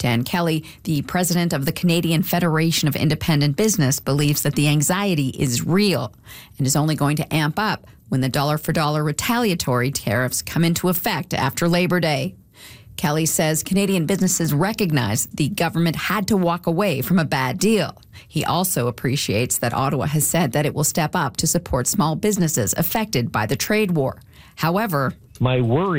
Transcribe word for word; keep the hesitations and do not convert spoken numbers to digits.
Dan Kelly, the president of the Canadian Federation of Independent Business, believes that the anxiety is real and is only going to amp up when the dollar-for-dollar retaliatory tariffs come into effect after Labor Day. Kelly says Canadian businesses recognize the government had to walk away from a bad deal. He also appreciates that Ottawa has said that it will step up to support small businesses affected by the trade war. However, my worry